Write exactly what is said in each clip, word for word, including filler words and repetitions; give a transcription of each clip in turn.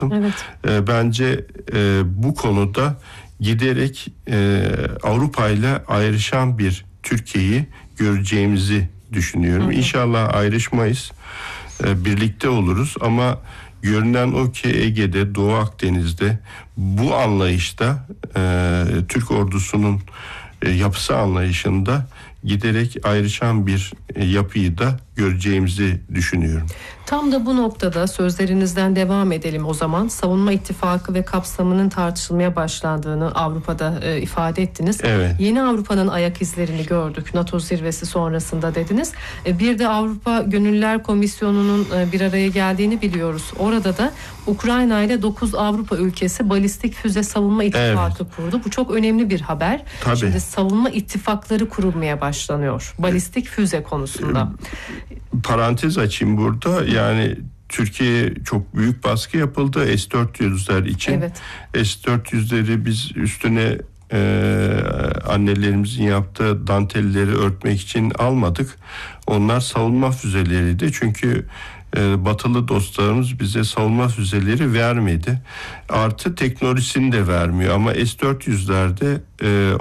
Evet. E, bence e, bu konuda giderek e, Avrupa ile ayrışan bir Türkiye'yi göreceğimizi düşünüyorum. Hı hı. İnşallah ayrışmayız, e, birlikte oluruz ama görünen o ki Ege'de, Doğu Akdeniz'de bu anlayışta e, Türk ordusunun e, yapısı anlayışında giderek ayrışan bir e, yapıyı da göreceğimizi düşünüyorum. Tam da bu noktada sözlerinizden devam edelim o zaman. Savunma ittifakı ve kapsamının tartışılmaya başlandığını Avrupa'da e, ifade ettiniz. Evet. Yeni Avrupa'nın ayak izlerini gördük NATO zirvesi sonrasında dediniz. E, bir de Avrupa Gönüllüler Komisyonu'nun e, bir araya geldiğini biliyoruz. Orada da Ukrayna ile dokuz Avrupa ülkesi balistik füze savunma ittifakı evet. kurdu. Bu çok önemli bir haber. Tabii. Şimdi savunma ittifakları kurulmaya başlanıyor. Balistik füze konusunda. Parantez açayım burada. Yani Türkiye'ye çok büyük baskı yapıldı S dört yüzler için. Evet. S dört yüzleri biz üstüne e, annelerimizin yaptığı dantelleri örtmek için almadık. Onlar savunma füzeleriydi. Çünkü e, batılı dostlarımız bize savunma füzeleri vermedi. Artı teknolojisini de vermiyor. Ama S dört yüzlerde e,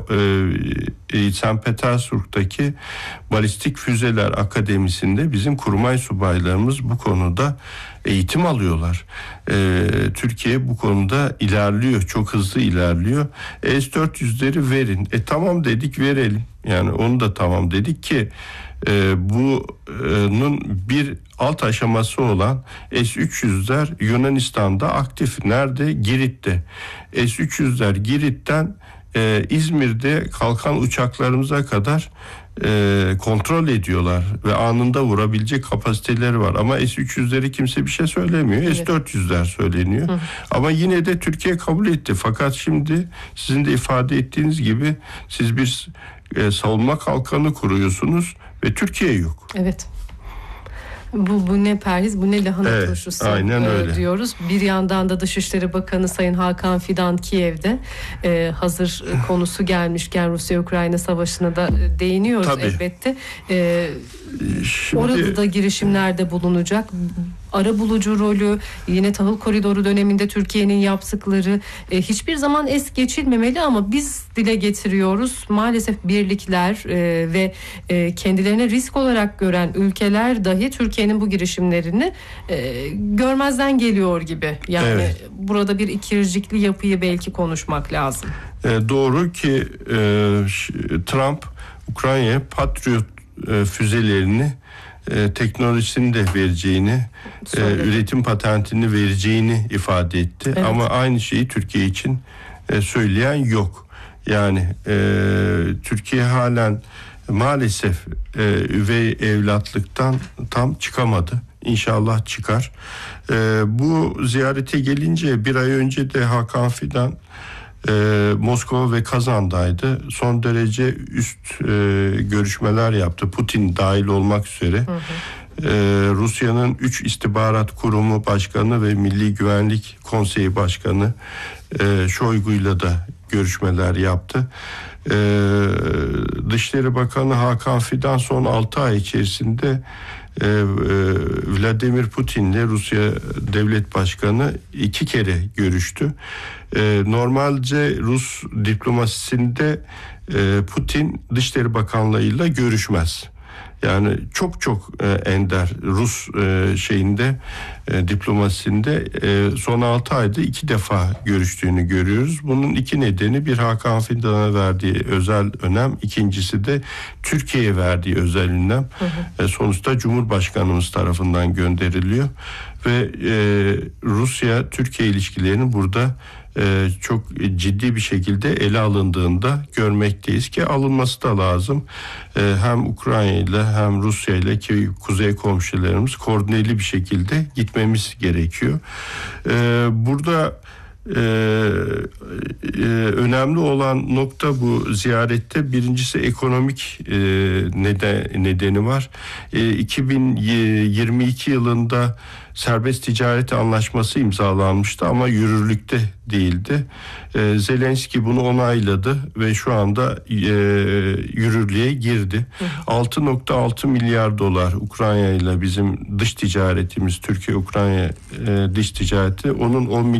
e, Sankt Petersburg'daki Balistik Füzeler Akademisi'nde bizim kurmay subaylarımız bu konuda eğitim alıyorlar. Ee, Türkiye bu konuda ilerliyor, çok hızlı ilerliyor. S dört yüzleri verin. E tamam dedik, verelim. Yani onu da tamam dedik ki e, bunun bir alt aşaması olan S üç yüzler Yunanistan'da aktif. Nerede? Girit'te. S üç yüzler Girit'ten e, İzmir'de kalkan uçaklarımıza kadar e, kontrol ediyorlar ve anında vurabilecek kapasiteleri var. Ama S üç yüzleri kimse bir şey söylemiyor. Evet. S dört yüzler söyleniyor. Hı. Ama yine de Türkiye kabul etti. Fakat şimdi sizin de ifade ettiğiniz gibi siz bir e, savunma kalkanı kuruyorsunuz ve Türkiye yok. Evet. Bu, bu ne perhiz, bu ne lahana evet, turşusu e, diyoruz. Bir yandan da Dışişleri Bakanı Sayın Hakan Fidan Kiev'de e, hazır e, konusu gelmişken Rusya-Ukrayna Savaşı'na da e, değiniyoruz. Tabii. Elbette. E, Şimdi... Orada da girişimlerde bulunacak. Arabulucu rolü, yine tahıl koridoru döneminde Türkiye'nin yaptıkları e, hiçbir zaman es geçilmemeli ama biz dile getiriyoruz. Maalesef birlikler e, ve e, kendilerine risk olarak gören ülkeler dahi Türkiye'nin bu girişimlerini e, görmezden geliyor gibi. Yani evet. Burada bir ikircikli yapıyı belki konuşmak lazım. E, doğru ki e, Trump Ukrayna'ya Patriot e, füzelerini E, teknolojisini de vereceğini, e, üretim patentini vereceğini ifade etti. Evet. Ama aynı şeyi Türkiye için e, söyleyen yok. Yani e, Türkiye halen maalesef e, üvey evlatlıktan tam çıkamadı. İnşallah çıkar. E, bu ziyarete gelince bir ay önce de Hakan Fidan Ee, Moskova ve Kazan'daydı. Son derece üst e, görüşmeler yaptı. Putin dahil olmak üzere. Hı hı. Ee, Rusya'nın üç istihbarat kurumu başkanı ve Milli Güvenlik Konseyi Başkanı e, Şoygu'yla da görüşmeler yaptı. Ee, Dışişleri Bakanı Hakan Fidan son altı ay içerisinde e, e, Vladimir Putin'le Rusya Devlet Başkanı iki kere görüştü. Ee, normalce Rus diplomasisinde e, Putin Dışişleri Bakanlığı'yla görüşmez. Yani çok çok e, ender Rus e, şeyinde e, diplomasisinde e, son altı ayda iki defa görüştüğünü görüyoruz. Bunun iki nedeni: bir, Hakan Fidan'a verdiği özel önem, ikincisi de Türkiye'ye verdiği özel önem. Hı hı. E, sonuçta Cumhurbaşkanımız tarafından gönderiliyor ve e, Rusya-Türkiye ilişkilerinin burada Ee, çok ciddi bir şekilde ele alındığında görmekteyiz ki alınması da lazım. Ee, hem Ukrayna ile hem Rusya ile, ki kuzey komşularımız, koordineli bir şekilde gitmemiz gerekiyor. Ee, burada e, e, önemli olan nokta bu ziyarette birincisi ekonomik e, neden, nedeni var. E, iki bin yirmi iki yılında serbest ticaret anlaşması imzalanmıştı ama yürürlükte değildi. E, Zelenski bunu onayladı ve şu anda e, yürürlüğe girdi. altı nokta altı milyar dolar Ukrayna ile bizim dış ticaretimiz, Türkiye-Ukrayna e, dış ticareti, onun on